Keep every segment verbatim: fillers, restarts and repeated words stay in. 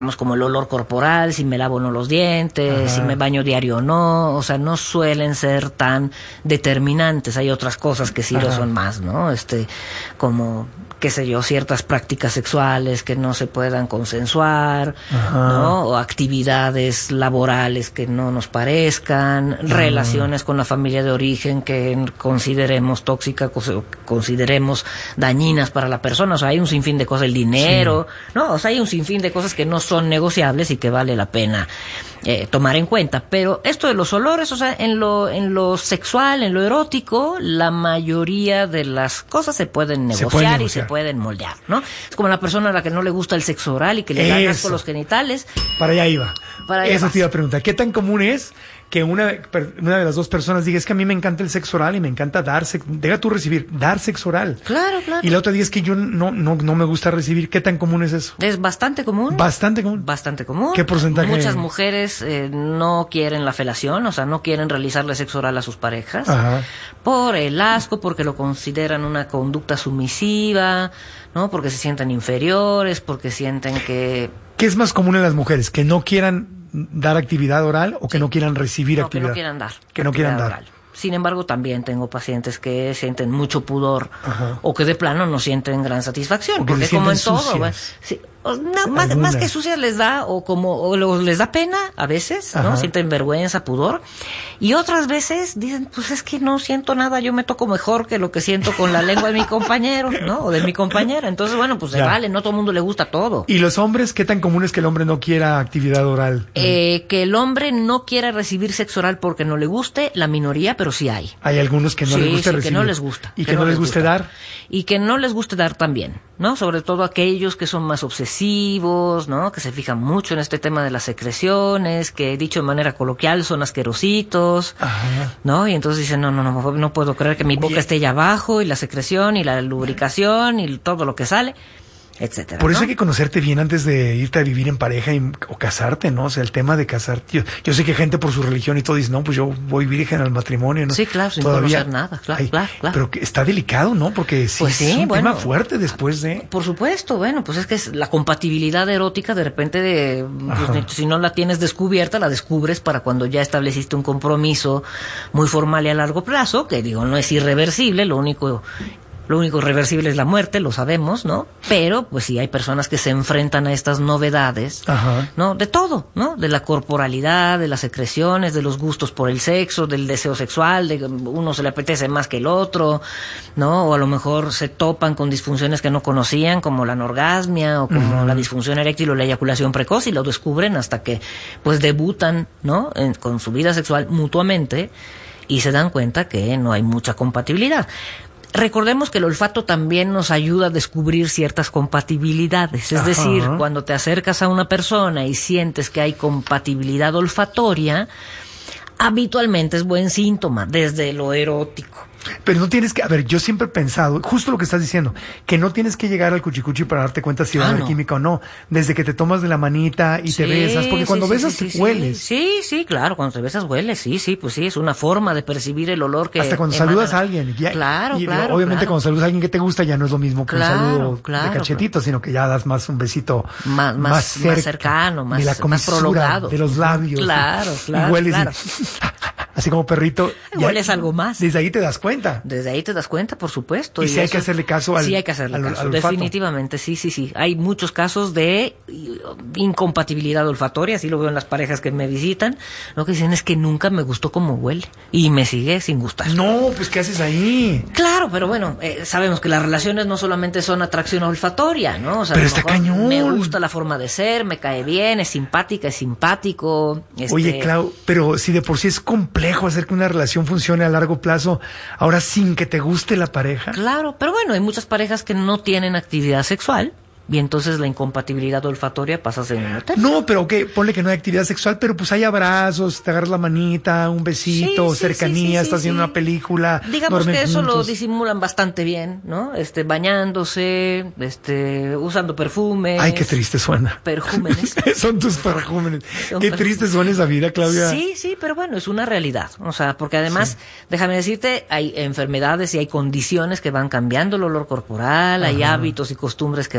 como el olor corporal, si me lavo o no los dientes, Ajá. si me baño diario o no, o sea, no suelen ser tan determinantes. Hay otras cosas que sí Ajá. lo son más, ¿no? Este, como, qué sé yo, ciertas prácticas sexuales que no se puedan consensuar, Ajá. ¿no? O actividades laborales que no nos parezcan, Ajá. relaciones con la familia de origen que consideremos tóxicas, consideremos dañinas para la persona. O sea, hay un sinfín de cosas, el dinero, sí. ¿no? O sea, hay un sinfín de cosas que no son negociables y que vale la pena eh, tomar en cuenta. Pero esto de los olores, o sea, en lo, en lo sexual, en lo erótico, la mayoría de las cosas se pueden negociar, se puede negociar. y se pueden moldear, ¿no? Es como la persona a la que no le gusta el sexo oral y que le dan asco los genitales. Para allá iba. Para allá Eso vas. te iba a preguntar. ¿Qué tan común es que una, una de las dos personas diga, es que a mí me encanta el sexo oral y me encanta dar sexo, deja tú recibir, dar sexo oral? Claro, claro. Y la otra diga, es que yo no, no, no me gusta recibir. ¿Qué tan común es eso? Es bastante común. Bastante común. Bastante común. ¿Qué porcentaje? Muchas mujeres eh, no quieren la felación, o sea, no quieren realizarle sexo oral a sus parejas. Ajá. Por el asco, porque lo consideran una conducta sumisiva, ¿no? Porque se sienten inferiores, porque sienten que... ¿Qué es más común en las mujeres? ¿Que no quieran dar actividad oral o que sí. no quieran recibir no, actividad? Que no quieran dar. Que no quieran dar. Oral. Sin embargo, también tengo pacientes que sienten mucho pudor Ajá. o que de plano no sienten gran satisfacción. O que porque se como en sucias. todo, ¿va? Sí, o, no, más, más que sucias les da o como o les da pena a veces, ¿no? Ajá. Sienten vergüenza, pudor. Y otras veces dicen, pues es que no siento nada, yo me toco mejor que lo que siento con la lengua de mi compañero, ¿no? O de mi compañera. Entonces, bueno, pues se vale, no todo el mundo le gusta todo. ¿Y los hombres qué tan común es que el hombre no quiera actividad oral? Eh, que el hombre no quiera recibir sexo oral porque no le guste, la minoría, pero sí hay. Hay algunos que no sí, les gusta sí, recibir. que no les gusta. Y que, que no les guste gusta. dar. Y que no les guste dar también, ¿no? Sobre todo aquellos que son más obsesivos, ¿no? Que se fijan mucho en este tema de las secreciones, que dicho de manera coloquial son asquerositos, Ajá. ¿no? Y entonces dicen, no, no, no, no puedo creer que mi boca esté allá abajo y la secreción y la lubricación y todo lo que sale, etcétera. Por eso ¿no? hay que conocerte bien antes de irte a vivir en pareja y, o casarte, ¿no? O sea, el tema de casarte. Yo, yo sé que gente por su religión y todo dice, no, pues yo voy virgen al matrimonio, ¿no? Sí, claro, sin Todavía conocer nada, claro, hay, claro, claro. Pero que está delicado, ¿no? Porque sí, pues sí, es un bueno, tema fuerte después de... Por supuesto, bueno, pues es que es la compatibilidad erótica de repente, de, pues, si no la tienes descubierta, la descubres para cuando ya estableciste un compromiso muy formal y a largo plazo, que digo, no es irreversible, lo único... Lo único irreversible es la muerte, lo sabemos, ¿no? Pero, pues sí, hay personas que se enfrentan a estas novedades, Ajá. ¿no? De todo, ¿no? De la corporalidad, de las secreciones, de los gustos por el sexo, del deseo sexual, de uno se le apetece más que el otro, ¿no? O a lo mejor se topan con disfunciones que no conocían, como la anorgasmia, o como uh-huh. la disfunción eréctil o la eyaculación precoz, y lo descubren hasta que, pues, debutan, ¿no? En, con su vida sexual mutuamente, y se dan cuenta que no hay mucha compatibilidad. Recordemos que el olfato también nos ayuda a descubrir ciertas compatibilidades. Es Ajá. decir, cuando te acercas a una persona y sientes que hay compatibilidad olfatoria, habitualmente es buen síntoma, desde lo erótico. Pero no tienes que, a ver, yo siempre he pensado, justo lo que estás diciendo, que no tienes que llegar al cuchicuchi para darte cuenta si va a haber no. química o no, desde que te tomas de la manita y sí, te besas, porque cuando sí, besas sí, te sí, hueles. Sí, sí, claro, cuando te besas hueles, sí, sí, pues sí, es una forma de percibir el olor que hasta cuando emana. saludas a alguien. Ya, claro, y, claro. Obviamente claro. cuando saludas a alguien que te gusta ya no es lo mismo que claro, un saludo claro, de cachetito, claro. sino que ya das más un besito más, más, más, cerca, más cercano, más, de la más prolongado. de los labios. Claro, claro. Y hueles claro. Y, así como perrito. Hueles ya, algo más. Desde ahí te das cuenta. Desde ahí te das cuenta, por supuesto. Y, y si hay que hacerle caso al Sí hay que hacerle al, caso, al definitivamente, sí, sí, sí. Hay muchos casos de incompatibilidad olfatoria, así lo veo en las parejas que me visitan. Lo que dicen es que nunca me gustó cómo huele y me sigue sin gustar. No, pues ¿qué haces ahí? Claro, pero bueno, eh, sabemos que las relaciones no solamente son atracción olfatoria, ¿no? O sea, pero a lo está mejor cañón. Me gusta la forma de ser, me cae bien, es simpática, es simpático. Este... Oye, Clau, pero si de por sí es complejo hacer que una relación funcione a largo plazo, ahora sin que te guste la pareja. Claro, pero bueno, hay muchas parejas que no tienen actividad sexual y entonces la incompatibilidad olfatoria pasa a ser un hotel. No, pero ok, ponle que no hay actividad sexual, pero pues hay abrazos, te agarras la manita, un besito, sí, sí, cercanía, sí, sí, sí, estás viendo sí. una película. Digamos que eso juntos. Lo disimulan bastante bien, ¿no? Este, bañándose, este, usando perfumes. Ay, qué triste suena. Perjúmenes. Son tus perjúmenes. Son qué perjúmenes. Triste suena esa vida, Claudia. Sí, sí, pero bueno, es una realidad. O sea, porque además, sí. déjame decirte, hay enfermedades y hay condiciones que van cambiando el olor corporal, Ajá. hay hábitos y costumbres que van cambiando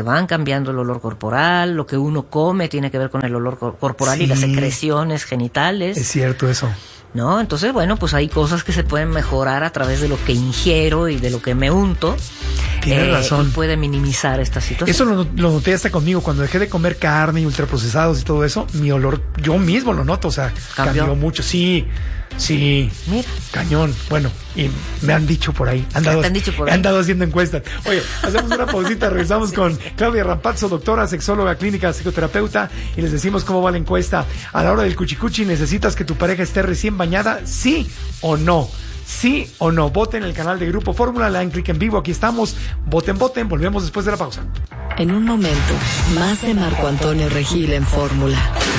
cambiando el olor corporal, lo que uno come tiene que ver con el olor cor- corporal sí. y las secreciones genitales. Es cierto eso. ¿No? Entonces, bueno, pues hay cosas que se pueden mejorar a través de lo que ingiero y de lo que me unto. Tienes eh, razón. Y puede minimizar esta situación. Eso lo, lo noté hasta conmigo. Cuando dejé de comer carne y ultraprocesados y todo eso, mi olor, yo mismo lo noto, o sea, cambió, cambió mucho. Sí, sí. Mira. Cañón. Bueno, y me han dicho por ahí. Han dado, ¿Te han dicho por ahí? Han dado haciendo encuestas. Oye, hacemos una pausita, regresamos sí. con Claudia Rampazzo, doctora, sexóloga clínica, psicoterapeuta, y les decimos cómo va la encuesta. A la hora del cuchicuchi, ¿necesitas que tu pareja esté recién bañada? ¿Sí o no? ¿Sí o no? Voten en el canal de Grupo Fórmula, le dan clic en vivo, aquí estamos. Voten, voten, volvemos después de la pausa. En un momento, más de Marco Antonio Regil en Fórmula.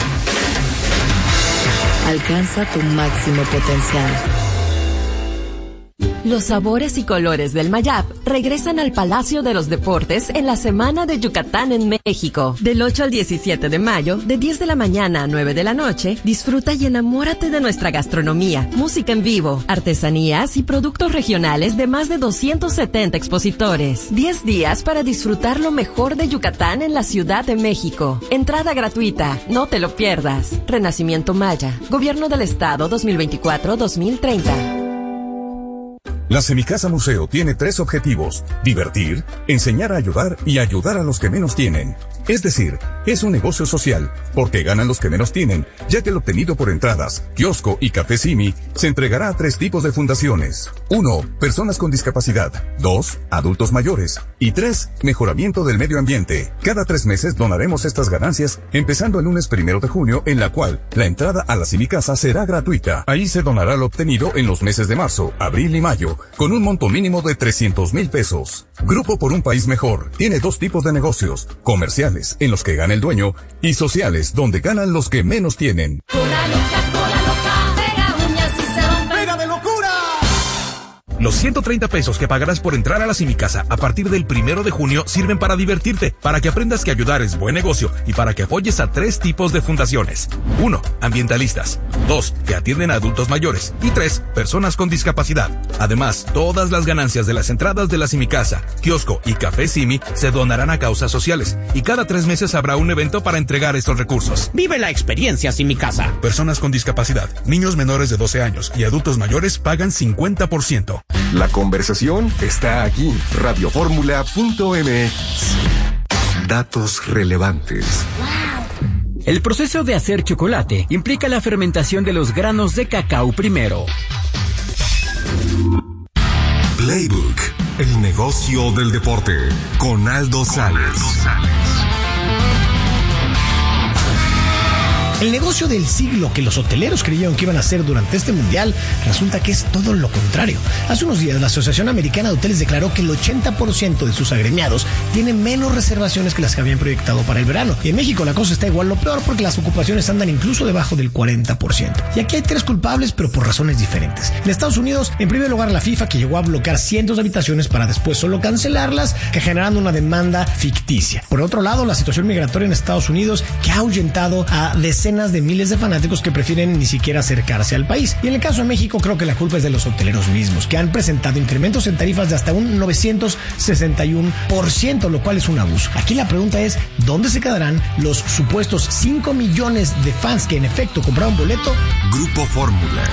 Alcanza tu máximo potencial. Los sabores y colores del Mayab regresan al Palacio de los Deportes en la Semana de Yucatán en México. Del ocho al diecisiete de mayo, de diez de la mañana a nueve de la noche, disfruta y enamórate de nuestra gastronomía, música en vivo, artesanías y productos regionales de más de doscientos setenta expositores. diez días para disfrutar lo mejor de Yucatán en la Ciudad de México. Entrada gratuita, no te lo pierdas. Renacimiento Maya, Gobierno del Estado dos mil veinticuatro a dos mil treinta. La Semicasa Museo tiene tres objetivos: divertir, enseñar a ayudar y ayudar a los que menos tienen. Es decir, es un negocio social, porque ganan los que menos tienen, ya que el obtenido por entradas, kiosco y café Simi se entregará a tres tipos de fundaciones. Uno, personas con discapacidad. Dos, adultos mayores. Y tres, mejoramiento del medio ambiente. Cada tres meses donaremos estas ganancias, empezando el lunes primero de junio, en la cual la entrada a la Semicasa será gratuita. Ahí se donará lo obtenido en los meses de marzo, abril y mayo, con un monto mínimo de trescientos mil pesos. Grupo por un País Mejor tiene dos tipos de negocios: comerciales, en los que gana el dueño, y sociales, donde ganan los que menos tienen. Cola loca, cola loca, pega uñas y se rompe. ¡Pega de locura! Los ciento treinta pesos que pagarás por entrar a la Semicasa a partir del primero de junio sirven para divertirte, para que aprendas que ayudar es buen negocio y para que apoyes a tres tipos de fundaciones. Uno, ambientalistas. Dos, que atienden a adultos mayores. Y tres, personas con discapacidad. Además, todas las ganancias de las entradas de la Semicasa, kiosco y café Simi se donarán a causas sociales. Y cada tres meses habrá un evento para entregar estos recursos. Vive la experiencia Semicasa. Personas con discapacidad, niños menores de doce años y adultos mayores pagan cincuenta por ciento. La conversación está aquí. radio fórmula punto m x. Datos relevantes. El proceso de hacer chocolate implica la fermentación de los granos de cacao primero. Playbook, el negocio del deporte, con Aldo Sales. El negocio del siglo que los hoteleros creyeron que iban a hacer durante este mundial resulta que es todo lo contrario. Hace unos días la Asociación Americana de Hoteles declaró que el ochenta por ciento de sus agremiados tienen menos reservaciones que las que habían proyectado para el verano. Y en México la cosa está igual, lo peor, porque las ocupaciones andan incluso debajo del cuarenta por ciento. Y aquí hay tres culpables, pero por razones diferentes. En Estados Unidos, en primer lugar, la FIFA, que llegó a bloquear cientos de habitaciones para después solo cancelarlas, que generando una demanda ficticia. Por otro lado, la situación migratoria en Estados Unidos, que ha ahuyentado a decenas de miles de fanáticos que prefieren ni siquiera acercarse al país. Y en el caso de México, creo que la culpa es de los hoteleros mismos, que han presentado incrementos en tarifas de hasta un novecientos sesenta y uno por ciento, lo cual es un abuso. Aquí la pregunta es, ¿dónde se quedarán los supuestos cinco millones de fans que en efecto compraron boleto? Grupo Fórmula.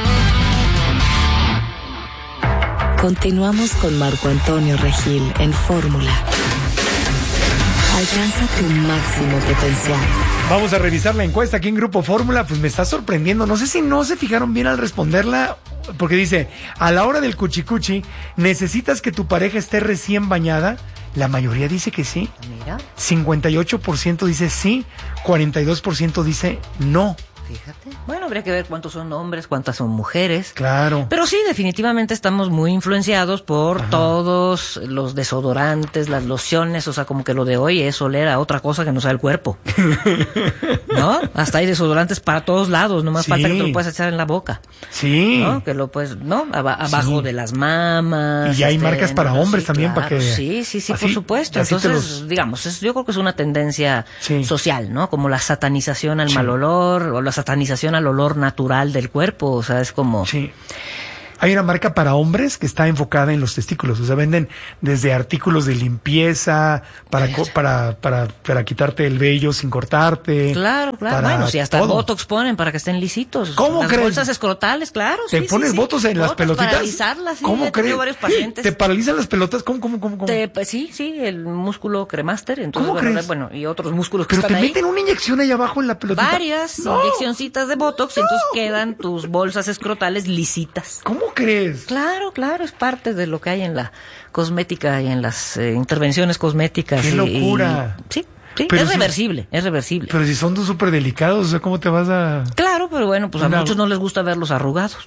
Continuamos con Marco Antonio Regil en Fórmula. Alcanza tu máximo potencial. Vamos a revisar la encuesta aquí en Grupo Fórmula. Pues me está sorprendiendo. No sé si no se fijaron bien al responderla, porque dice, a la hora del cuchicuchi, ¿necesitas que tu pareja esté recién bañada? La mayoría dice que sí. Mira. cincuenta y ocho por ciento dice sí, cuarenta y dos por ciento dice no. Fíjate. Bueno, habría que ver cuántos son hombres, cuántas son mujeres. Claro. Pero sí, definitivamente estamos muy influenciados por Ajá. todos los desodorantes, las lociones, o sea, como que lo de hoy es oler a otra cosa que no sea el cuerpo. ¿No? Hasta hay desodorantes para todos lados, nomás sí. falta que te lo puedas echar en la boca. Sí. ¿No? Que lo puedes, ¿no? Aba- abajo sí. de las mamas. Y ya hay este, marcas para no, hombres sí, también, claro. para que... Sí, sí, sí, así, por supuesto. Entonces, los... digamos, es, yo creo que es una tendencia sí. social, ¿no? Como la satanización al sí. mal olor, o la satanización al olor natural del cuerpo, o sea, es como... Sí. Hay una marca para hombres que está enfocada en los testículos, o sea, venden desde artículos de limpieza para co- para para para quitarte el vello sin cortarte. Claro, claro. Bueno, si hasta todo. botox ponen para que estén lisitos. ¿Cómo Las crees? bolsas escrotales, claro. ¿Te sí, pones sí, sí. botox en las Botox pelotitas? Para alisarlas, sí. ¿Cómo he tenido crees? varios pacientes. ¿Te paralizan las pelotas? ¿Cómo, cómo, cómo, cómo? Te, pues, sí, sí, el músculo cremaster. Entonces, ¿Cómo bueno, crees? bueno, y otros músculos que Pero te están ahí. meten una inyección ahí abajo en la pelotita. Varias No. inyeccioncitas de botox, y entonces quedan tus bolsas escrotales lisitas. ¿Cómo crees? Claro, claro, es parte de lo que hay en la cosmética y en las eh, intervenciones cosméticas. ¡Qué y- locura! y- sí, sí, Pero es si- reversible, es reversible. Pero si son súper delicados, o sea, ¿cómo te vas a...? Claro, pero bueno, pues a Una- muchos no les gusta verlos arrugados.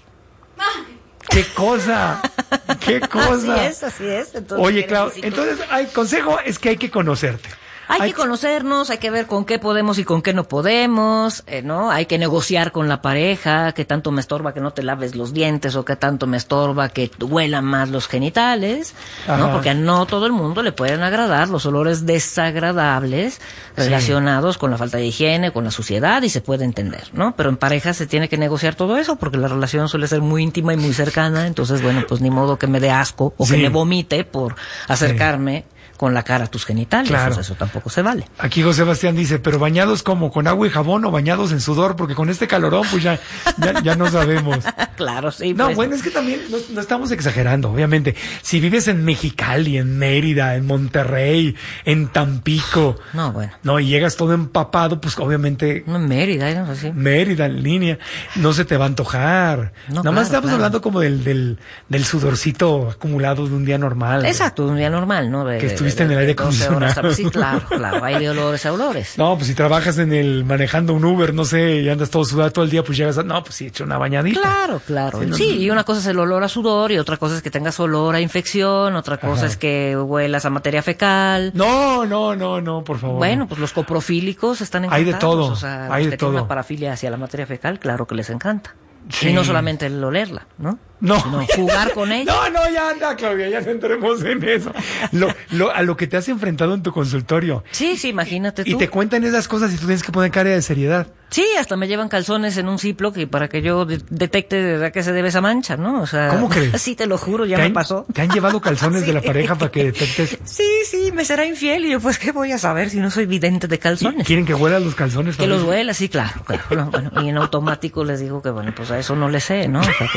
¡Qué cosa! ¡Qué cosa! Así es, así es. Entonces, Oye, ¿qué Clau, necesito? entonces, el consejo es que hay que conocerte. Hay, Hay que conocernos, hay que ver con qué podemos y con qué no podemos, eh, ¿no? Hay que negociar con la pareja, qué tanto me estorba que no te laves los dientes o qué tanto me estorba que huelan más los genitales, ¿no? Ajá. Porque a no todo el mundo le pueden agradar los olores desagradables relacionados con la falta de higiene, con la suciedad, y se puede entender, ¿no? Pero en pareja se tiene que negociar todo eso porque la relación suele ser muy íntima y muy cercana, entonces, bueno, pues ni modo que me dé asco o Sí. que me vomite por acercarme con la cara a tus genitales, Claro. o sea, eso tampoco se vale. Aquí José Sebastián dice, pero bañados como, ¿con agua y jabón o bañados en sudor? Porque con este calorón, pues ya, ya, ya no sabemos. Claro, sí. No, pues. bueno, es que también no, no estamos exagerando, obviamente. Si vives en Mexicali, en Mérida, en Monterrey, en Tampico, No, bueno. no, y llegas todo empapado, pues obviamente No, en Mérida, ¿no? Así. Mérida en línea, no se te va a antojar. No, Nada claro, más estamos claro. hablando como del, del, del sudorcito acumulado de un día normal. Exacto, un día normal, ¿no? De- Que de- estuviste de- en el de aire doce horas. acondicionado. Sí, claro, claro, hay de olores a olores. No, pues si trabajas en el manejando un Uber, no sé, y andas todo sudado todo el día, pues llegas a, no, pues sí, echa una bañadita. Claro, claro. Sí, no- Sí, y una cosa es el olor a sudor y otra cosa es que tengas olor a infección, otra cosa Ajá. es que huelas a materia fecal. No, no, no, no, por favor. Bueno, pues los coprofílicos están Hay encantados. de todo, O sea, hay los de que tienen todo. una parafilia hacia la materia fecal, claro que les encanta. Sí. Y no solamente el olerla, ¿no? No. Sino jugar con ella. No, no, ya anda, Claudia, ya no entremos en eso. Lo, lo, a lo que te has enfrentado en tu consultorio. Sí, sí, imagínate tú. Y te cuentan esas cosas y tú tienes que poner cara de seriedad. Sí, hasta me llevan calzones en un Ziploc y para que yo de- detecte de a qué se debe esa mancha, ¿no? O sea, ¿Cómo crees? Sí, te lo juro, ya ¿Te me han, pasó. ¿Te han llevado calzones Sí. de la pareja para que detectes? Sí, sí, me será infiel y yo, pues, ¿qué voy a saber si no soy vidente de calzones? ¿Quieren que huelan los calzones? Que los también? huela, sí, claro, claro. No, bueno, y en automático les digo que, bueno, pues a eso no le sé, ¿no? O sea que...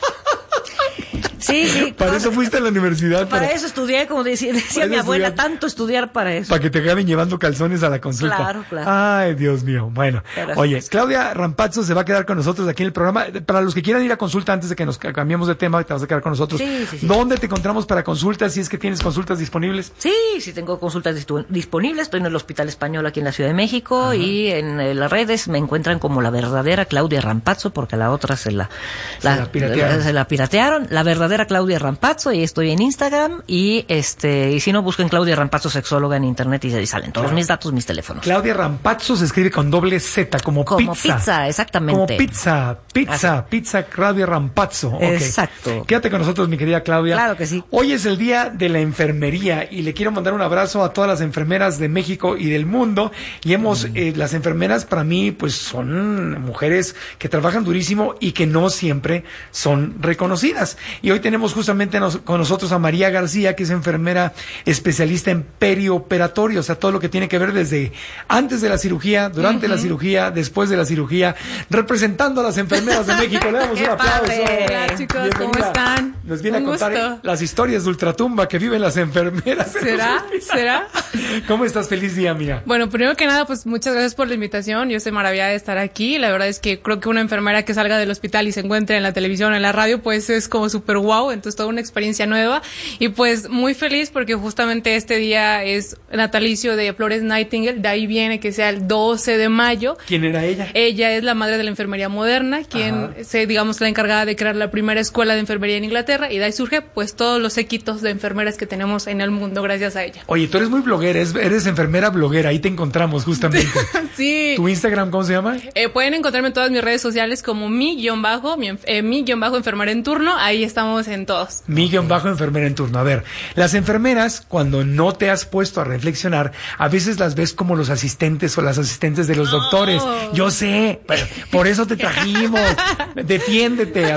Sí, sí. Para eso fuiste a la universidad. Para eso estudié, como decía, decía Para mi eso abuela, estudiar. tanto estudiar para eso. Para que te acaben llevando calzones a la consulta. Claro, claro. Ay, Dios mío. Bueno, Pero- oye, Claudia Rampazzo se va a quedar con nosotros aquí en el programa. Para los que quieran ir a consulta antes de que nos ca- cambiemos de tema, te vas a quedar con nosotros. Sí, sí, sí. ¿Dónde te encontramos para consultas? Si es que tienes consultas disponibles. Sí, sí tengo consultas distu- disponibles. Estoy en el Hospital Español aquí en la Ciudad de México y en eh, las redes me encuentran como la verdadera Claudia Rampazzo porque la otra se la, Se la piratearon. la- se la piratearon. La verdadera Claudia Rampazzo y estoy en Instagram y este y si no busquen Claudia Rampazzo sexóloga en internet y, y salen todos Claro. mis datos, mis teléfonos. Claudia Rampazzo se escribe con doble Z, como, Como pizza. pizza, exactamente. Como pizza, pizza, pizza Claudia Rampazzo. Ok. Exacto. Quédate con nosotros, mi querida Claudia. Claro que sí. Hoy es el día de la enfermería y le quiero mandar un abrazo a todas las enfermeras de México y del mundo. Y hemos, eh, las enfermeras para mí, pues son mujeres que trabajan durísimo y que no siempre son reconocidas. Y hoy tenemos justamente nos- con nosotros a María García, que es enfermera especialista en perioperatorio, o sea, todo lo que tiene que ver desde antes de la cirugía, durante la cirugía, después de la cirugía, representando a las enfermeras de México. Le damos ¡Qué un aplauso. padre! Hola, chicos, ¿cómo Bienvenida. están? Nos viene Un a contar gusto. eh, las historias de ultratumba que viven las enfermeras. en ¿Será? los hospitales. ¿Será? ¿Cómo estás? Feliz día, amiga. Bueno, primero que nada, pues muchas gracias por la invitación. Yo estoy maravillada de estar aquí. La verdad es que creo que una enfermera que salga del hospital y se encuentre en la televisión, en la radio, pues es como súper guau. Entonces, toda una experiencia nueva. Y pues muy feliz porque justamente este día es natalicio de Florence Nightingale. De ahí viene que sea el doce de mayo. ¿Quién era ella? Ella es la madre de la enfermería moderna, quien Ajá. se, digamos, la encargada de crear la primera escuela de enfermería en Inglaterra, y de ahí surge, pues, todos los séquitos de enfermeras que tenemos en el mundo gracias a ella. Oye, tú eres muy bloguera, es- eres enfermera bloguera, ahí te encontramos justamente. Sí. ¿Tu Instagram cómo se llama? Eh, pueden encontrarme en todas mis redes sociales como mi guión bajo, mi, enf- eh, mi guión bajo enfermera en turno, ahí estamos en todos. Mi guión bajo enfermera en turno. A ver, las enfermeras, cuando no te has puesto a reflexionar, a veces las ves como los asistentes o las asistentes de los doctores. Yo sé, pero por eso te trajimos. Defiéndete. A ver,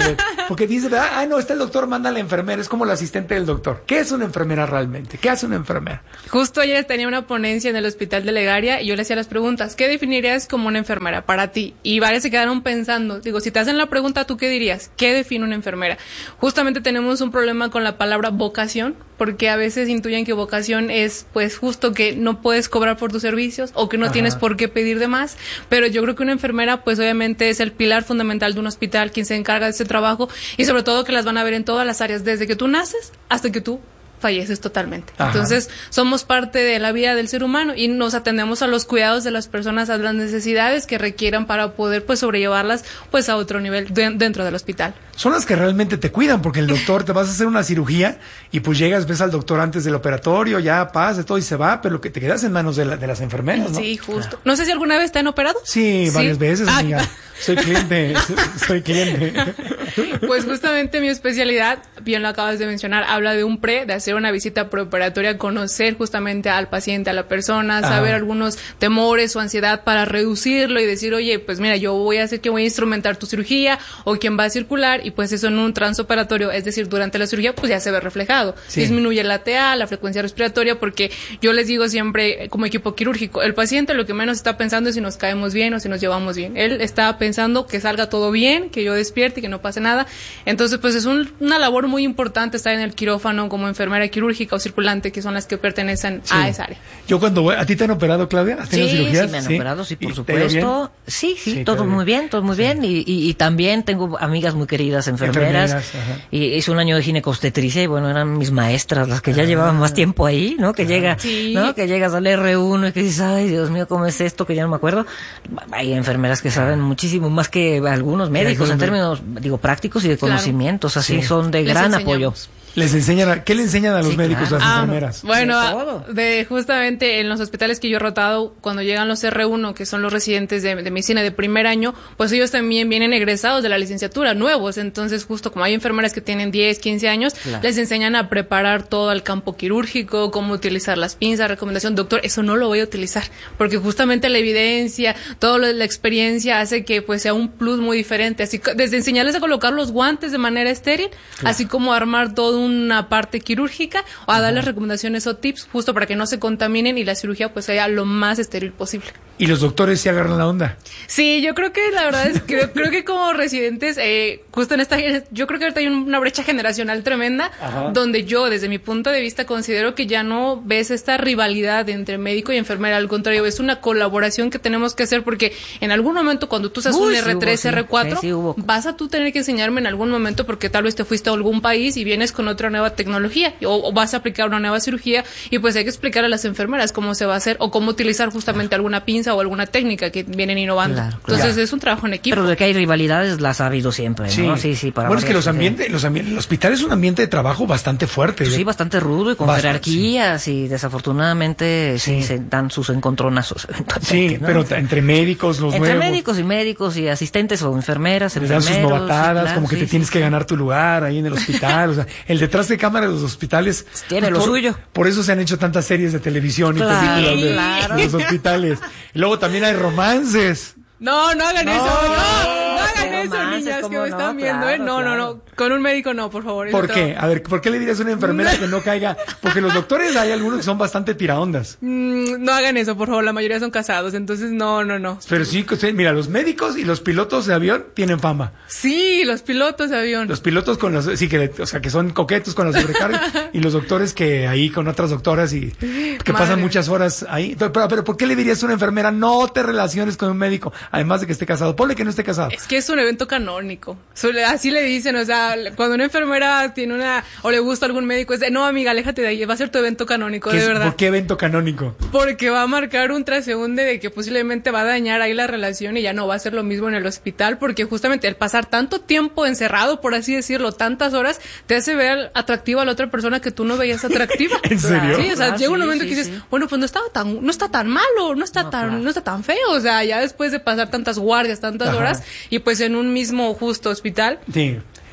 Porque dice, ah, no, está el doctor, manda a la enfermera, es como la asistente del doctor. ¿Qué es una enfermera realmente? ¿Qué hace una enfermera? Justo ayer tenía una ponencia en el hospital de Legaria y yo le hacía las preguntas, ¿qué definirías como una enfermera para ti? Y varios se quedaron pensando, digo, si te hacen la pregunta, ¿tú qué dirías? ¿Qué define una enfermera? Justamente tenemos un problema con la palabra vocación, porque a veces intuyen que vocación es pues justo que no puedes cobrar por tus servicios o que no Ajá. tienes por qué pedir de más, pero yo creo que una enfermera pues obviamente es el pilar fundamental de un hospital, quien se encarga de ese trabajo y sobre todo que las van a ver en todas las áreas, desde que tú naces hasta que tú falleces totalmente. Ajá. Entonces, somos parte de la vida del ser humano y nos atendemos a los cuidados de las personas, a las necesidades que requieran para poder pues sobrellevarlas pues a otro nivel de, dentro del hospital. Son las que realmente te cuidan, porque el doctor te vas a hacer una cirugía y pues llegas, ves al doctor antes del operatorio, ya pasa todo y se va, pero lo que te quedas en manos de, la, de las enfermeras, ¿no? Sí, justo. No sé si alguna vez te han operado. Sí, ¿Sí? varias veces, ah. amiga. Soy cliente, soy cliente. Pues justamente mi especialidad, bien lo acabas de mencionar, habla de un pre, de hacer una visita preoperatoria, conocer justamente al paciente, a la persona, saber Ajá. algunos temores o ansiedad para reducirlo y decir, oye, pues mira, yo voy a hacer que voy a instrumentar tu cirugía o quien va a circular y pues eso en un transoperatorio, es decir, durante la cirugía, pues ya se ve reflejado. Sí. Disminuye la T A, la frecuencia respiratoria, porque yo les digo siempre como equipo quirúrgico, el paciente lo que menos está pensando es si nos caemos bien o si nos llevamos bien. Él está pensando que salga todo bien, que yo despierte y que no pase nada. Entonces, pues es un, una labor muy importante estar en el quirófano como enfermera quirúrgica o circulante, que son las que pertenecen sí. a esa área. Yo cuando voy, ¿a ti te han operado, Claudia? ¿Has tenido sí, cirugías? Sí, me han ¿Sí? operado, sí, por supuesto. Sí, sí, sí, todo muy bien, todo muy sí. bien. Y, y, y también tengo amigas muy queridas enfermeras. enfermeras y hice un año de ginecobstetricia y bueno, eran mis maestras, las que ya ah. llevaban más tiempo ahí, ¿no? Que ah. llega, sí. ¿no? Que llegas al R uno y que dices, ay, Dios mío, ¿cómo es esto? Que ya no me acuerdo. Hay enfermeras que saben muchísimo más que algunos médicos en términos, digo, prácticos y de claro. conocimientos, así sí. son de Les gran enseñamos. apoyo. Les enseñan, ¿qué le enseñan a los sí, médicos, claro. las ah, enfermeras? Bueno, de, de justamente en los hospitales que yo he rotado, cuando llegan los R uno, que son los residentes de, de medicina de primer año, pues ellos también vienen egresados de la licenciatura, nuevos. Entonces, justo como hay enfermeras que tienen diez, quince años, claro. les enseñan a preparar todo el campo quirúrgico, cómo utilizar las pinzas, recomendación, doctor, eso no lo voy a utilizar, porque justamente la evidencia, toda la experiencia hace que pues sea un plus muy diferente. Así desde enseñarles a colocar los guantes de manera estéril, claro. así como armar toda una parte quirúrgica o a Ajá. darles recomendaciones o tips justo para que no se contaminen y la cirugía pues sea lo más estéril posible. ¿Y los doctores se agarran la onda? Sí, yo creo que la verdad es que creo, creo que como residentes, eh, justo en esta, yo creo que ahorita hay una brecha generacional tremenda, Ajá. donde yo desde mi punto de vista considero que ya no ves esta rivalidad entre médico y enfermera, al contrario, es una colaboración que tenemos que hacer porque en algún momento cuando tú seas Uy, un R tres, sí hubo, R cuatro, sí, sí vas a tú tener que enseñarme en algún momento porque tal vez te fuiste a algún país y vienes con otra nueva tecnología o, o vas a aplicar una nueva cirugía y pues hay que explicar a las enfermeras cómo se va a hacer o cómo utilizar justamente claro. alguna pinza o alguna técnica que vienen innovando. Claro, claro. Entonces claro. es un trabajo en equipo. Pero de que hay rivalidades las ha habido siempre, sí. ¿no? Sí, sí, para bueno, es que los ambientes, los ambientes, el hospital es un ambiente de trabajo bastante fuerte. Sí, bastante rudo y con bastante, jerarquías sí. y desafortunadamente sí. sí se dan sus encontronazos. Sí, ¿no? Pero entre médicos, los entre nuevos. Entre médicos y médicos y asistentes o enfermeras, les dan sus novatadas, sí, claro, como que sí, te sí, tienes sí. que ganar tu lugar ahí en el hospital. O sea, el detrás de cámara de los hospitales tiene pues, lo por, suyo. Por eso se han hecho tantas series de televisión claro, y películas de, claro. de los hospitales. Y luego también hay romances. No, no hagan no, eso, no, no hagan eso, romances, niñas, que me no, están viendo, claro, ¿eh? No, claro. no, no, con un médico no, por favor. ¿Por qué? A ver, ¿por qué le dirías a una enfermera que no caiga? Porque los doctores hay algunos que son bastante tiraondas. Mm, no hagan eso, por favor, la mayoría son casados, entonces no, no, no. Pero sí, mira, los médicos y los pilotos de avión tienen fama. Sí, los pilotos de avión. Los pilotos con los, sí, que, o sea, que son coquetos con la sobrecarga y los doctores que ahí con otras doctoras y que Madre. pasan muchas horas ahí. Pero, pero, ¿por qué le dirías a una enfermera no te relaciones con un médico, además de que esté casado? Ponle que no esté casado. Es que es un evento canónico. Así le dicen, o sea, cuando una enfermera tiene una, o le gusta algún médico, es de, no, amiga, aléjate de ahí, va a ser tu evento canónico, de es, verdad. ¿Por qué evento canónico? Porque va a marcar un transeúnte de que posiblemente va a dañar ahí la relación y ya no va a ser lo mismo en el hospital, porque justamente el pasar tanto tiempo encerrado, por así decirlo, tantas horas, te hace ver atractiva a la otra persona que tú no veías atractiva. ¿En serio? Sí, o sea, ah, llega un sí, momento sí, que dices, sí. bueno, pues no estaba tan, no está tan malo, no está no, tan, claro. no está tan feo, o sea, ya después de pasar tantas guardias, tantas Ajá. horas, y pues en un mismo justo hospital. Sí.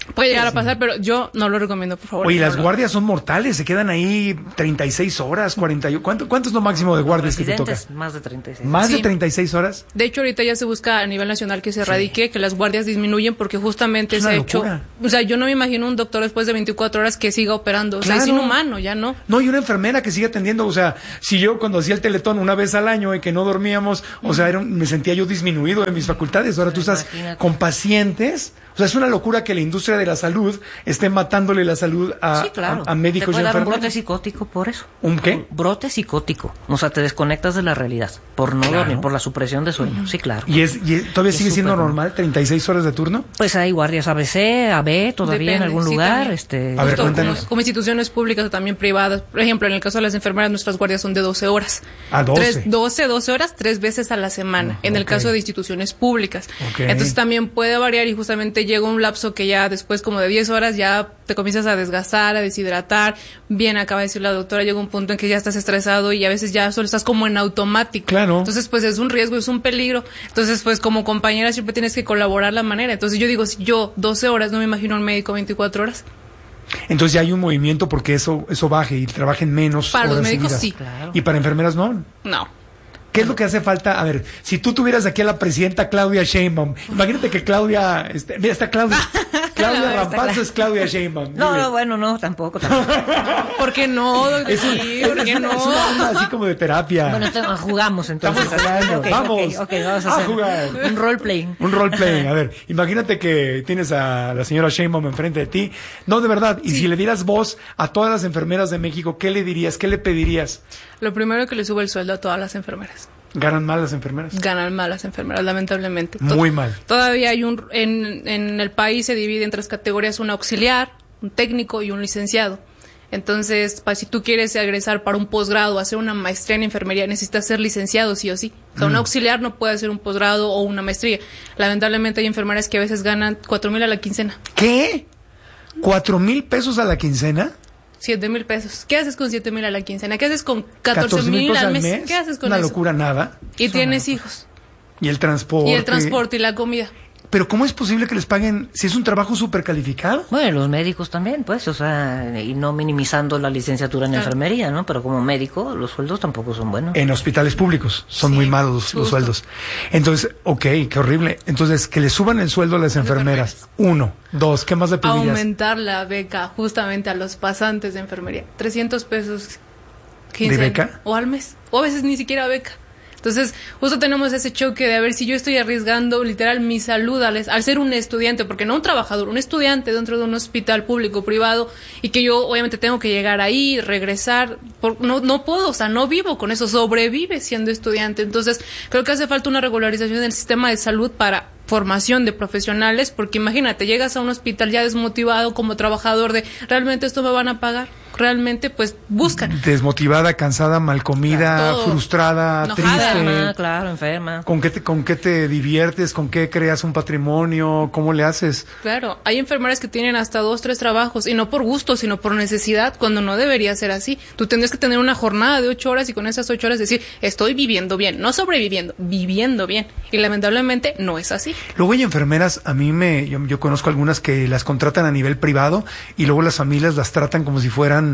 Puede llegar a pasar, pero yo no lo recomiendo, por favor. Oye, las no, guardias son mortales, se quedan ahí treinta y seis horas, cuarenta. ¿Cuánto, ¿Cuánto es lo máximo de guardias que te toca? Más de treinta y seis. ¿Más sí. de treinta y seis horas? De hecho, ahorita ya se busca a nivel nacional que se erradique, sí. que las guardias disminuyen, porque justamente es se ha locura. hecho... O sea, yo no me imagino un doctor después de veinticuatro horas que siga operando. O claro. sea, es inhumano, ya no. No, y una enfermera que sigue atendiendo. O sea, si yo cuando hacía el Teletón una vez al año y que no dormíamos, o sea, era un, me sentía yo disminuido de mis facultades. Ahora tú estás Imagínate. con pacientes. O sea, es una locura que la industria de la salud esté matándole la salud a, sí, claro. a, a médicos te puede y dar un enfermeros. brote psicótico por eso. ¿Un qué? Un brote psicótico. O sea, te desconectas de la realidad por no Claro. dormir, por la supresión de sueño. Sí, claro. ¿Y, es, y es- todavía Es sigue siendo súper normal treinta y seis horas de turno? Pues hay guardias A B C, A B todavía Depende, en algún sí, lugar. también. este A ver, Justo cuéntanos. Como, como instituciones públicas o también privadas. Por ejemplo, en el caso de las enfermeras, nuestras guardias son de doce horas. A doce. Tres, doce, doce horas, tres veces a la semana. En el ok. caso de instituciones públicas. Ok. Entonces también puede variar y justamente llega un lapso que ya después como de diez horas ya te comienzas a desgastar, a deshidratar. Bien, acaba de decir la doctora, llega un punto en que ya estás estresado y a veces ya solo estás como en automático. Claro. Entonces, pues es un riesgo, es un peligro. Entonces, pues como compañera siempre tienes que colaborar la manera. Entonces yo digo, si yo doce horas, no me imagino a un médico veinticuatro horas. Entonces ya hay un movimiento porque eso eso baje y trabajen menos Para los horas médicos, seguidas. sí. Claro. Y para enfermeras no. No. ¿Qué es lo que hace falta? A ver, si tú tuvieras aquí a la presidenta Claudia Sheinbaum, imagínate que Claudia, este, mira, está Claudia, Claudia No, está Rampazzo claro. es Claudia Sheinbaum. No, Dile. no, bueno, no, tampoco. tampoco. ¿Por qué no, doctor? Es, un- Sí, es ¿por qué una, no? es una onda así como de terapia. Bueno, entonces, jugamos entonces. Estamos jugando. Ok, Vamos. ok, ok, vamos a A hacer jugar. un role-playing. Un roleplay. A ver, imagínate que tienes a la señora Sheinbaum enfrente de ti. No, de verdad. Y Sí. si le dieras voz a todas las enfermeras de México, ¿qué le dirías? ¿Qué le pedirías? Lo primero que le sube el sueldo a todas las enfermeras. ¿Ganan mal las enfermeras? Ganan mal las enfermeras, lamentablemente. Muy mal. Todavía hay un... En, en el país se divide en tres categorías, un auxiliar, un técnico y un licenciado. Entonces, pa, si tú quieres egresar para un posgrado, hacer una maestría en enfermería, necesitas ser licenciado sí o sí. O sea, un auxiliar no puede hacer un posgrado o una maestría. Lamentablemente hay enfermeras que a veces ganan cuatro mil a la quincena. ¿Qué? ¿Cuatro mil pesos a la quincena? Siete mil pesos. ¿Qué haces con siete mil a la quincena? ¿Qué haces con catorce mil pesos al mes? ¿Qué haces con Una eso? locura, nada. Y tienes hijos. Y el transporte. Y el transporte y la comida. Pero ¿cómo es posible que les paguen si es un trabajo súper calificado? Bueno, los médicos también, pues, o sea, y no minimizando la licenciatura en Claro. enfermería, ¿no? Pero como médico, los sueldos tampoco son buenos. En hospitales públicos son Sí, muy malos los, justo. los sueldos. Entonces, ok, qué horrible. Entonces, que le suban el sueldo a las enfermeras. Uno. Dos, ¿qué más le pedirías? Aumentar la beca justamente a los pasantes de enfermería. trescientos pesos quincena, beca? O al mes. O a veces ni siquiera beca. Entonces, justo tenemos ese choque de a ver si yo estoy arriesgando literal mi salud al, al ser un estudiante, porque no un trabajador, un estudiante dentro de un hospital público privado y que yo obviamente tengo que llegar ahí, regresar, por, no, no puedo, o sea, no vivo con eso, sobrevive siendo estudiante. Entonces, creo que hace falta una regularización del sistema de salud para formación de profesionales, porque imagínate, llegas a un hospital ya desmotivado como trabajador de, ¿realmente esto me van a pagar? Realmente, pues, buscan. Desmotivada, cansada, mal comida, Todo. frustrada, Enojada. triste. Enferma, claro, enferma. ¿Con qué, te, ¿Con qué te diviertes? ¿Con qué creas un patrimonio? ¿Cómo le haces? Claro, hay enfermeras que tienen hasta dos, tres trabajos, y no por gusto, sino por necesidad, cuando no debería ser así. Tú tendrías que tener una jornada de ocho horas y con esas ocho horas decir, estoy viviendo bien, no sobreviviendo, viviendo bien. Y lamentablemente no es así. Luego hay enfermeras, a mí me, yo, yo conozco algunas que las contratan a nivel privado y luego las familias las tratan como si fueran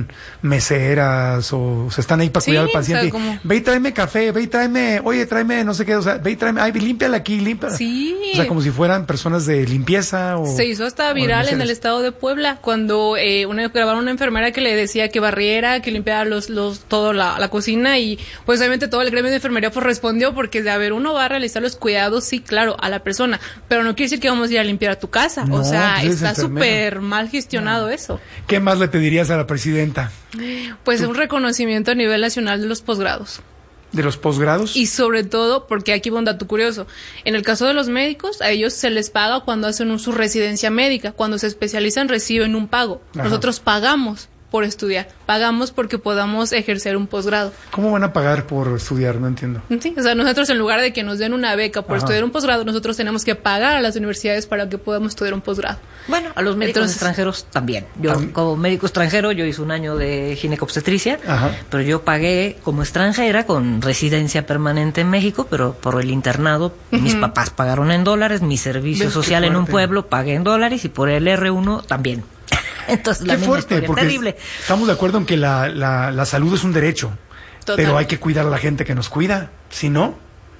meseras o, o sea, están ahí para Sí, cuidar al o sea, paciente. como- Ve y tráeme café, ve y tráeme, oye, tráeme no sé qué, o sea, ve y tráeme, ay, límpiala aquí, límpiala. Sí. O sea, como si fueran personas de limpieza o... Se hizo hasta o de viral en meseras. el estado de Puebla cuando eh, una, grabaron una enfermera que le decía que barriera, que limpiara los, los, todo la, la cocina y pues obviamente todo el gremio de enfermería pues respondió porque de a ver, uno va a realizar los cuidados, sí, claro, a la persona, pero no quiere decir que vamos a ir a limpiar a tu casa. No, o sea, pues eres está enfermera. súper mal gestionado eso. ¿Qué más le pedirías a la presidenta? Pues un reconocimiento a nivel nacional de los posgrados. ¿De los posgrados? Y sobre todo, porque aquí va un dato curioso, en el caso de los médicos, a ellos se les paga cuando hacen un- su residencia médica, cuando se especializan reciben un pago. Ajá. Nosotros pagamos por estudiar, pagamos porque podamos ejercer un posgrado. ¿Cómo van a pagar por estudiar? No entiendo. Sí, o sea, nosotros en lugar de que nos den una beca por Ajá. estudiar un posgrado, nosotros tenemos que pagar a las universidades para que podamos estudiar un posgrado. Bueno, a los médicos Entonces, extranjeros también. Yo um, como médico extranjero, yo hice un año de ginecobstetricia, Ajá. pero yo pagué como extranjera con residencia permanente en México, pero por el internado, uh-huh. mis papás pagaron en dólares, mi servicio social en un pueblo pagué en dólares y por el erre uno también. Entonces, la Qué fuerte, porque terrible. Estamos de acuerdo en que la, la, la salud es un derecho, Total. pero hay que cuidar a la gente que nos cuida, si no...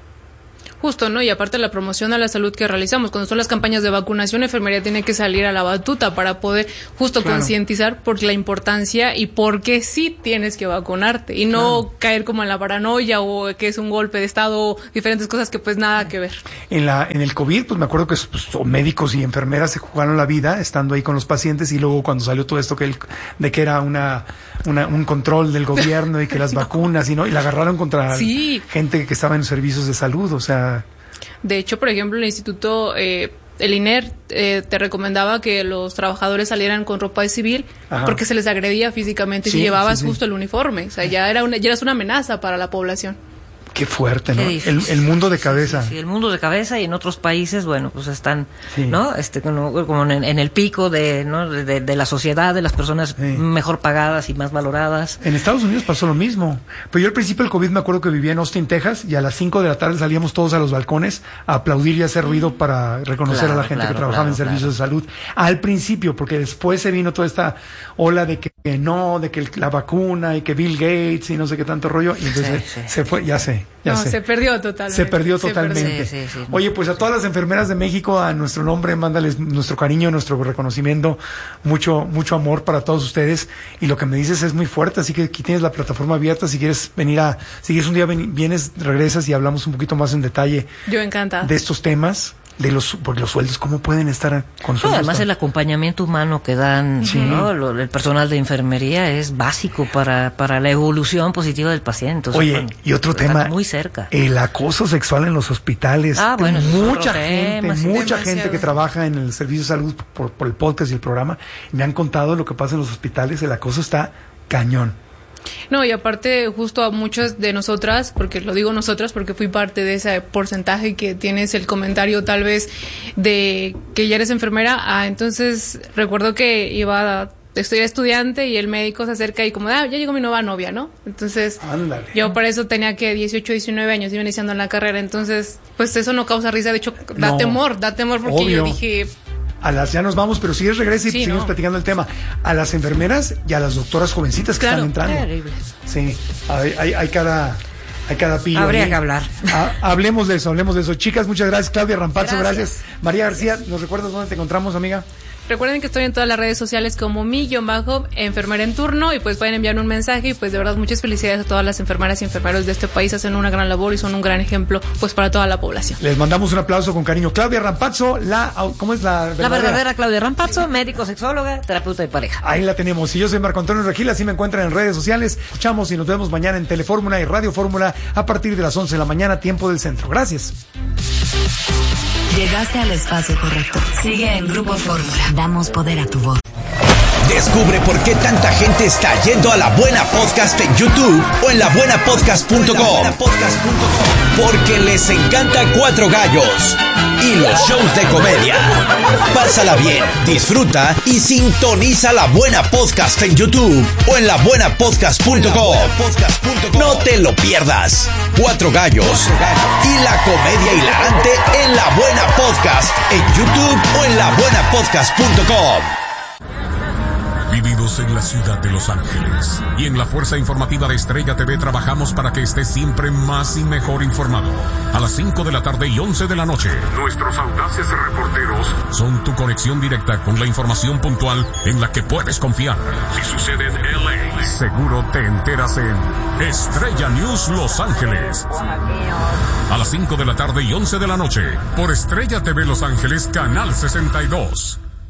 Justo, ¿no? Y aparte la promoción a la salud que realizamos, cuando son las campañas de vacunación, la enfermería tiene que salir a la batuta para poder justo claro. concientizar por la importancia y por qué sí tienes que vacunarte y no claro. caer como en la paranoia o que es un golpe de estado o diferentes cosas que pues nada que ver. En la en el COVID, pues me acuerdo que pues, médicos y enfermeras se jugaron la vida estando ahí con los pacientes y luego cuando salió todo esto que el, de que era una, una un control del gobierno y que las no. vacunas y no y la agarraron contra sí. gente que estaba en servicios de salud, o sea. De hecho, por ejemplo, el instituto, eh, el I N E R, eh, te recomendaba que los trabajadores salieran con ropa de civil Ajá. porque se les agredía físicamente sí, si llevabas sí, sí. justo el uniforme. O sea, ya era una, ya eras una amenaza para la población. Qué fuerte, ¿no? Qué el, el mundo de cabeza. Sí, sí, el mundo de cabeza y en otros países, bueno, pues están, sí. ¿no? Este, como, como en, en el pico de, ¿no? De, de, de la sociedad, de las personas sí. mejor pagadas y más valoradas. En Estados Unidos pasó lo mismo. Pero yo al principio del COVID me acuerdo que vivía en Austin, Texas, y a las cinco de la tarde salíamos todos a los balcones a aplaudir y hacer ruido para reconocer claro, a la gente claro, que trabajaba claro, en servicios claro. de salud. Al principio, porque después se vino toda esta ola de que, que no, de que la vacuna y que Bill Gates y no sé qué tanto rollo, y entonces sí, sí. se fue, ya sé, ya no, sé. se perdió totalmente. Se perdió totalmente. Se perdió. Sí, sí, sí. Oye, pues a todas las enfermeras de México, a nuestro nombre, mándales nuestro cariño, nuestro reconocimiento, mucho, mucho amor para todos ustedes. Y lo que me dices es muy fuerte, así que aquí tienes la plataforma abierta. Si quieres venir a, si quieres un día ven, vienes, regresas y hablamos un poquito más en detalle. Yo encantada. De estos temas. De los, porque los sueldos, ¿cómo pueden estar con sueldos? No, además el acompañamiento humano que dan, sí. ¿no? Lo, el personal de enfermería es básico para, para la evolución positiva del paciente. O sea, Oye, bueno, y otro tema, muy cerca. El acoso sexual en los hospitales. Ah, bueno, mucha gente, tema, sí, mucha demasiado. gente que trabaja en el servicio de salud por, por el podcast y el programa, me han contado lo que pasa en los hospitales, el acoso está cañón. No, y aparte justo a muchas de nosotras, porque lo digo nosotras porque fui parte de ese porcentaje que tienes el comentario tal vez de que ya eres enfermera, ah, entonces recuerdo que iba a estoy estudiante y el médico se acerca y como, ah, ya llegó mi nueva novia, ¿no? Entonces, Ándale. yo por eso tenía que dieciocho, diecinueve años, iba iniciando en la carrera, entonces, pues eso no causa risa, de hecho, da no, temor, da temor porque obvio. yo dije... A las, ya nos vamos, pero si es regresa y sí, seguimos no. platicando el tema. A las enfermeras y a las doctoras jovencitas que claro, están entrando. Terrible. Sí, hay, hay, hay cada... Hay cada pillo. Habría ahí. que hablar. Ha, hablemos de eso, hablemos de eso. Chicas, muchas gracias. Claudia Rampazzo, gracias. gracias. María García, ¿nos recuerdas dónde te encontramos, amiga? Recuerden que estoy en todas las redes sociales como mi-enfermera en turno y pues pueden enviarme un mensaje y pues de verdad muchas felicidades a todas las enfermeras y enfermeros de este país, hacen una gran labor y son un gran ejemplo pues para toda la población. Les mandamos un aplauso con cariño. Claudia Rampazzo, la, ¿cómo es la verdadera? La verdadera Claudia Rampazzo, médico, sexóloga, terapeuta de pareja. Ahí la tenemos. Y yo soy Marco Antonio Regil, así me encuentran en redes sociales. Escuchamos y nos vemos mañana en Telefórmula y Radio Fórmula a partir de las once de la mañana, tiempo del centro. Gracias. Llegaste al espacio correcto. Sigue en Grupo Fórmula. Damos poder a tu voz. Descubre por qué tanta gente está yendo a La Buena Podcast en YouTube o en la buena podcast punto com. Porque les encanta Cuatro Gallos y los shows de comedia. Pásala bien, disfruta y sintoniza La Buena Podcast en YouTube o en la buena podcast punto com. No te lo pierdas. Cuatro Gallos y la comedia hilarante en La Buena Podcast en YouTube o en la buena podcast punto com. Vividos en la ciudad de Los Ángeles y en la fuerza informativa de Estrella T V trabajamos para que estés siempre más y mejor informado. A las cinco de la tarde y once de la noche, nuestros audaces reporteros son tu conexión directa con la información puntual en la que puedes confiar. Si sucede en L A, seguro te enteras en Estrella News Los Ángeles. A las cinco de la tarde y once de la noche, por Estrella T V Los Ángeles, Canal sesenta y dos.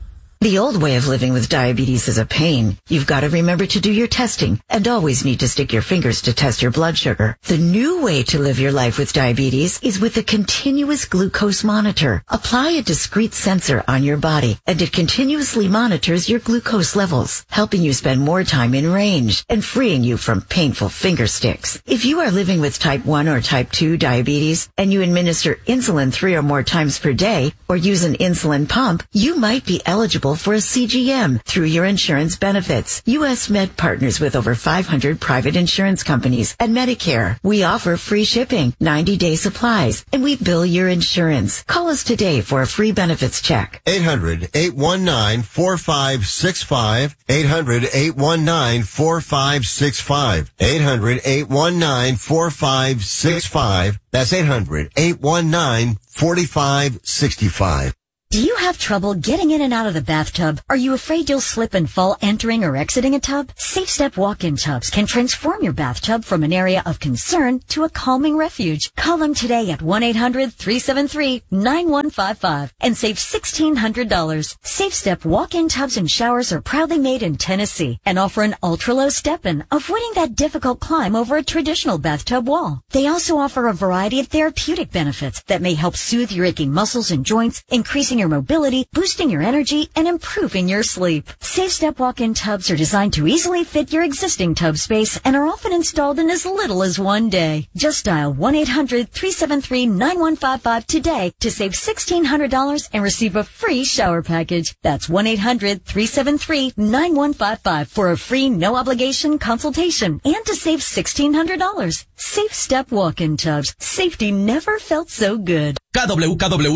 The old way of living with diabetes is a pain. You've got to remember to do your testing and always need to stick your fingers to test your blood sugar. The new way to live your life with diabetes is with a continuous glucose monitor. Apply a discrete sensor on your body and it continuously monitors your glucose levels, helping you spend more time in range and freeing you from painful finger sticks. If you are living with type one or type two diabetes and you administer insulin three or more times per day or use an insulin pump, you might be eligible for a C G M through your insurance benefits. U S Med partners with over five hundred private insurance companies and Medicare. We offer free shipping, ninety day supplies, and we bill your insurance. Call us today for a free benefits check. eight hundred, eight one nine, four five six five. eight hundred, eight one nine, four five six five. eight hundred, eight one nine, four five six five. That's eight hundred, eight one nine, four five six five. Do you have trouble getting in and out of the bathtub? Are you afraid you'll slip and fall entering or exiting a tub? Safe Step walk-in tubs can transform your bathtub from an area of concern to a calming refuge. Call them today at one eight hundred, three seven three, nine one five five and save sixteen hundred dollars. Safe Step walk-in tubs and showers are proudly made in Tennessee and offer an ultra-low step-in, avoiding that difficult climb over a traditional bathtub wall. They also offer a variety of therapeutic benefits that may help soothe your aching muscles and joints, increasing your mobility, boosting your energy, and improving your sleep. Safe Step walk-in tubs are designed to easily fit your existing tub space and are often installed in as little as one day. Just dial one eight hundred, three seven three, nine one five five today to save sixteen hundred dollars and receive a free shower package. That's one eight hundred, three seven three, nine one five five for a free no-obligation consultation and to save sixteen hundred dollars. Safe Step walk-in tubs. Safety never felt so good. K W K W